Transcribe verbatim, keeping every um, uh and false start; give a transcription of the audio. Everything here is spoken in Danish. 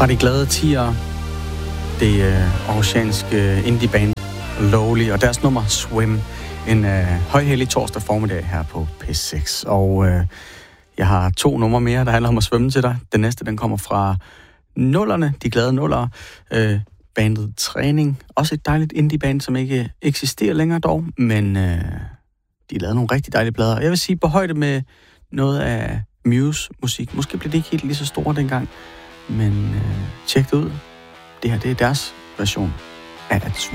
Fra de glade tiere, det øh, aarhusianske indieband Lowly, og deres nummer Swim, en øh, højhellig torsdag formiddag her på P seks. Og øh, jeg har to numre mere, der handler om at svømme til dig. Den næste, den kommer fra nullerne, de glade nullere. Øh, bandet Træning, også et dejligt indieband, som ikke eksisterer længere dog, men øh, de lavede nogle rigtig dejlige plader. Jeg vil sige, på højde med noget af Muse-musik. Måske blev det ikke helt lige så store dengang, men øh, tjek det ud. Det her, det er deres version af at